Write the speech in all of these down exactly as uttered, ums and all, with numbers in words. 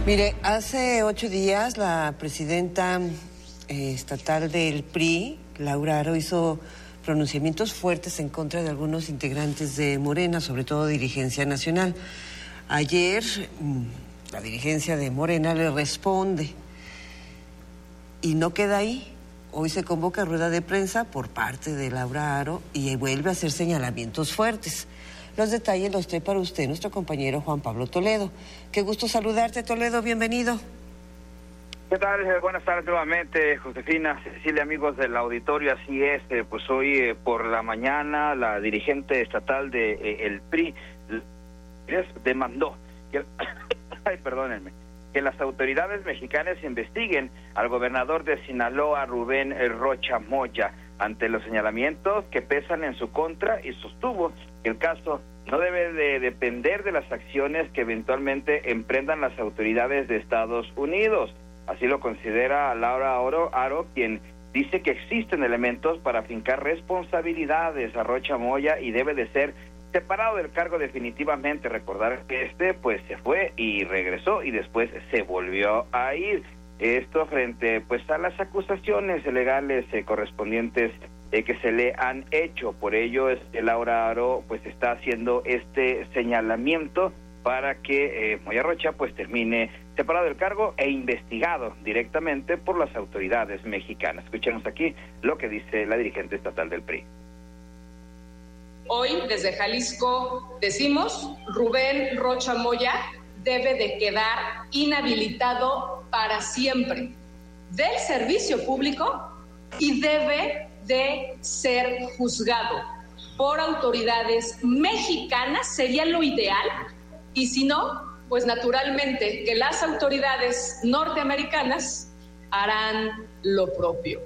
Mire, hace ocho días la presidenta eh, estatal del P R I, Laura Aro, hizo pronunciamientos fuertes en contra de algunos integrantes de Morena, sobre todo dirigencia nacional. Ayer la dirigencia de Morena le responde y no queda ahí. Hoy se convoca rueda de prensa por parte de Laura Aro y vuelve a hacer señalamientos fuertes. Los detalles los trae para usted nuestro compañero Juan Pablo Toledo. Qué gusto saludarte, Toledo, bienvenido. ¿Qué tal? Buenas tardes nuevamente, Josefina, Cecilia, amigos del auditorio. Así es, eh, pues hoy eh, por la mañana la dirigente estatal de eh, el P R I demandó que, ay, perdónenme, que las autoridades mexicanas investiguen al gobernador de Sinaloa, Rubén Rocha Moya, ante los señalamientos que pesan en su contra, y sostuvo que el caso no debe de depender de las acciones que eventualmente emprendan las autoridades de Estados Unidos. Así lo considera Laura Aro, Aro, quien dice que existen elementos para fincar responsabilidades a Rocha Moya y debe de ser separado del cargo definitivamente. Recordar que este pues se fue y regresó y después se volvió a ir. Esto frente pues a las acusaciones legales eh, correspondientes eh, que se le han hecho. Por ello es que Laura Aro pues está haciendo este señalamiento para que eh, Moya Rocha pues termine separado del cargo e investigado directamente por las autoridades mexicanas. Escuchemos aquí lo que dice la dirigente estatal del P R I. Hoy, desde Jalisco, decimos, Rubén Rocha Moya debe de quedar inhabilitado para siempre del servicio público y debe de ser juzgado por autoridades mexicanas, sería lo ideal, y si no, pues naturalmente que las autoridades norteamericanas harán lo propio.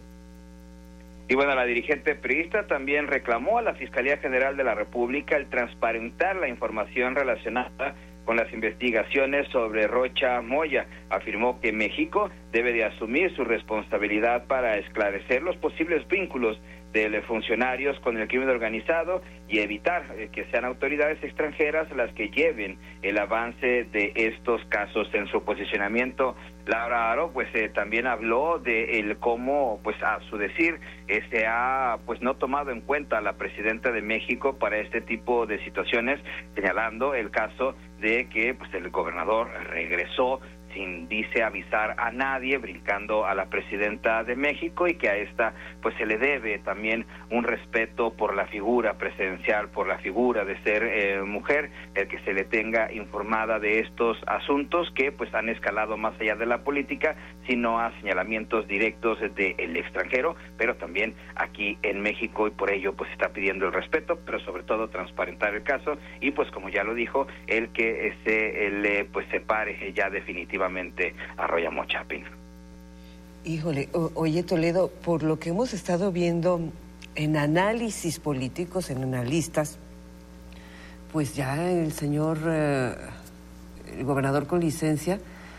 Y bueno, la dirigente priista también reclamó a la Fiscalía General de la República el transparentar la información relacionada con las investigaciones sobre Rocha Moya. Afirmó que México debe de asumir su responsabilidad para esclarecer los posibles vínculos de funcionarios con el crimen organizado y evitar eh, que sean autoridades extranjeras las que lleven el avance de estos casos. En su posicionamiento, Laura Aro pues eh, también habló de el cómo pues a su decir eh, se ha pues no tomado en cuenta a la presidenta de México para este tipo de situaciones, señalando el caso de que pues el gobernador regresó sin, dice, avisar a nadie, brincando a la presidenta de México, y que a esta pues se le debe también un respeto por la figura presidencial, por la figura de ser eh, mujer, el que se le tenga informada de estos asuntos que pues han escalado más allá de la política, sino a señalamientos directos del extranjero, pero también aquí en México, y por ello pues está pidiendo el respeto, pero sobre todo transparentar el caso, y pues como ya lo dijo, el que se le pues separe ya definitivamente a Rocha Moya. Híjole, o, oye Toledo, por lo que hemos estado viendo en análisis políticos, en analistas, pues ya el señor, eh, el gobernador con licencia,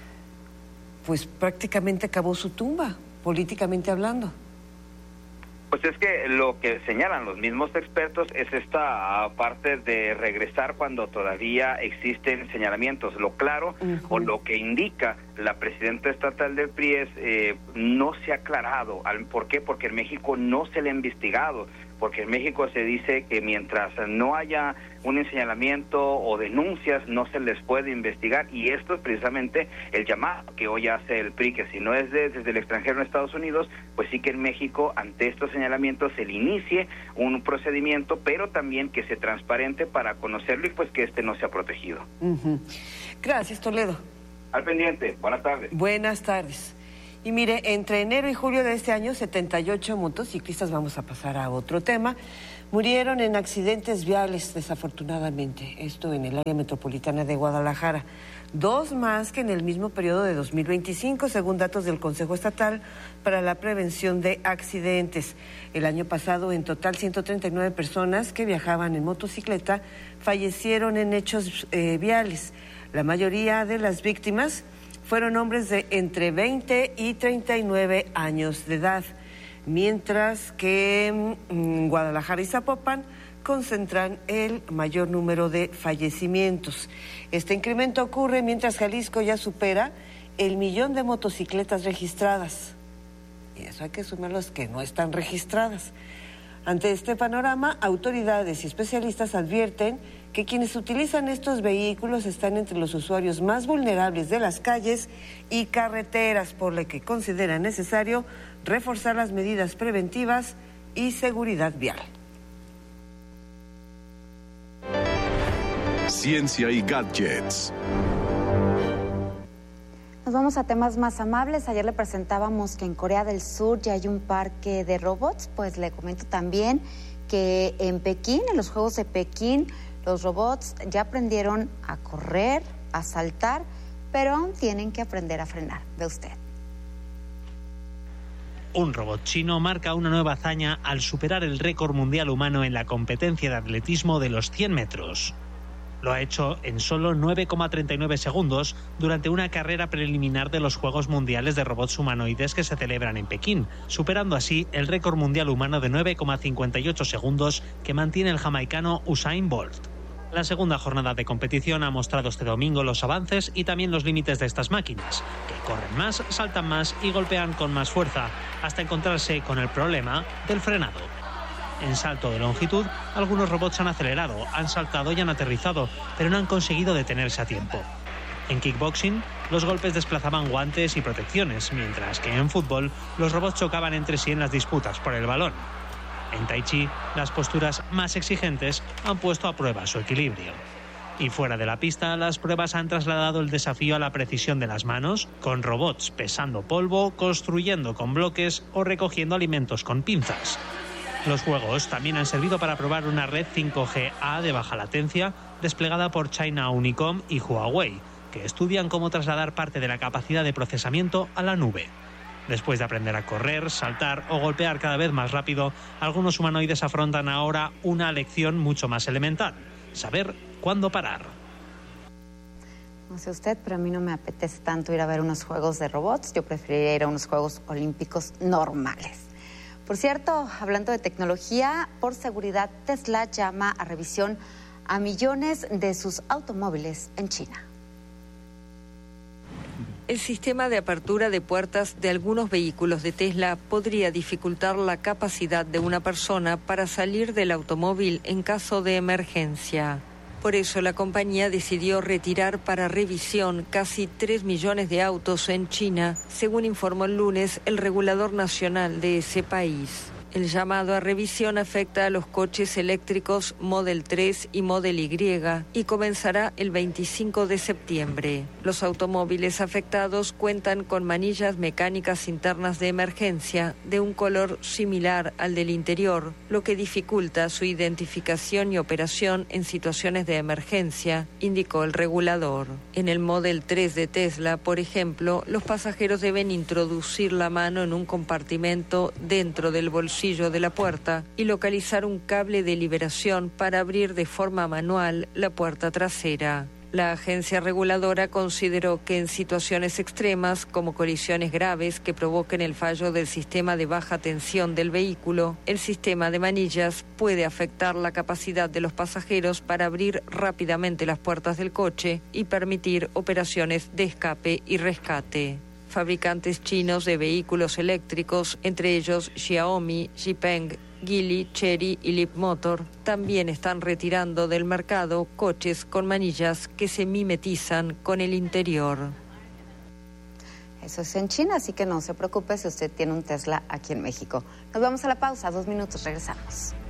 pues prácticamente acabó su tumba, políticamente hablando. Pues es que lo que señalan los mismos expertos es esta parte de regresar cuando todavía existen señalamientos. Lo claro uh-huh. o lo que indica la presidenta estatal del P R I es eh, no se ha aclarado. ¿Por qué? Porque en México no se le ha investigado. Porque en México se dice que mientras no haya un señalamiento o denuncias no se les puede investigar, y esto es precisamente el llamado que hoy hace el P R I, que si no es de, desde el extranjero en Estados Unidos, pues sí que en México ante estos señalamientos se le inicie un procedimiento, pero también que se transparente para conocerlo y pues que este no sea protegido. Uh-huh. Gracias, Toledo. Al pendiente, buenas tardes. Buenas tardes. Y mire, entre enero y julio de este año, setenta y ocho motociclistas, vamos a pasar a otro tema, murieron en accidentes viales, desafortunadamente, esto en el área metropolitana de Guadalajara. Dos más que en el mismo periodo de dos mil veinticinco, según datos del Consejo Estatal para la Prevención de Accidentes. El año pasado, en total, ciento treinta y nueve personas que viajaban en motocicleta fallecieron en hechos eh, viales. La mayoría de las víctimas fueron hombres de entre veinte y treinta y nueve años de edad, mientras que en Guadalajara y Zapopan concentran el mayor número de fallecimientos. Este incremento ocurre mientras Jalisco ya supera el millón de motocicletas registradas. Y eso hay que sumar los que no están registradas. Ante este panorama, autoridades y especialistas advierten que quienes utilizan estos vehículos están entre los usuarios más vulnerables de las calles y carreteras, por lo que consideran necesario reforzar las medidas preventivas y seguridad vial. Ciencia y gadgets. Nos vamos a temas más amables. Ayer le presentábamos que en Corea del Sur ya hay un parque de robots. Pues le comento también que en Pekín, en los Juegos de Pekín, los robots ya aprendieron a correr, a saltar, pero aún tienen que aprender a frenar. Ve usted. Un robot chino marca una nueva hazaña al superar el récord mundial humano en la competencia de atletismo de los cien metros. Lo ha hecho en solo nueve coma treinta y nueve segundos durante una carrera preliminar de los Juegos Mundiales de Robots Humanoides que se celebran en Pekín, superando así el récord mundial humano de nueve coma cincuenta y ocho segundos que mantiene el jamaicano Usain Bolt. La segunda jornada de competición ha mostrado este domingo los avances y también los límites de estas máquinas, que corren más, saltan más y golpean con más fuerza, hasta encontrarse con el problema del frenado. En salto de longitud, algunos robots han acelerado, han saltado y han aterrizado, pero no han conseguido detenerse a tiempo. En kickboxing, los golpes desplazaban guantes y protecciones, mientras que en fútbol, los robots chocaban entre sí en las disputas por el balón. En Tai Chi, las posturas más exigentes han puesto a prueba su equilibrio. Y fuera de la pista, las pruebas han trasladado el desafío a la precisión de las manos, con robots pesando polvo, construyendo con bloques o recogiendo alimentos con pinzas. Los juegos también han servido para probar una red cinco G A de baja latencia desplegada por China Unicom y Huawei, que estudian cómo trasladar parte de la capacidad de procesamiento a la nube. Después de aprender a correr, saltar o golpear cada vez más rápido, algunos humanoides afrontan ahora una lección mucho más elemental: saber cuándo parar. No sé usted, pero a mí no me apetece tanto ir a ver unos juegos de robots. Yo preferiría ir a unos Juegos Olímpicos normales. Por cierto, hablando de tecnología, por seguridad, Tesla llama a revisión a millones de sus automóviles en China. El sistema de apertura de puertas de algunos vehículos de Tesla podría dificultar la capacidad de una persona para salir del automóvil en caso de emergencia. Por eso la compañía decidió retirar para revisión casi tres millones de autos en China, según informó el lunes el regulador nacional de ese país. El llamado a revisión afecta a los coches eléctricos Model tres y Model Y y comenzará el veinticinco de septiembre. Los automóviles afectados cuentan con manillas mecánicas internas de emergencia de un color similar al del interior, lo que dificulta su identificación y operación en situaciones de emergencia, indicó el regulador. En el Model tres de Tesla, por ejemplo, los pasajeros deben introducir la mano en un compartimento dentro del bolsillo de la puerta y localizar un cable de liberación para abrir de forma manual la puerta trasera. La agencia reguladora consideró que en situaciones extremas, como colisiones graves que provoquen el fallo del sistema de baja tensión del vehículo, el sistema de manillas puede afectar la capacidad de los pasajeros para abrir rápidamente las puertas del coche y permitir operaciones de escape y rescate. Fabricantes chinos de vehículos eléctricos, entre ellos Xiaomi, Xpeng, Geely, Chery y Leapmotor, también están retirando del mercado coches con manillas que se mimetizan con el interior. Eso es en China, así que no se preocupe si usted tiene un Tesla aquí en México. Nos vamos a la pausa, dos minutos, regresamos.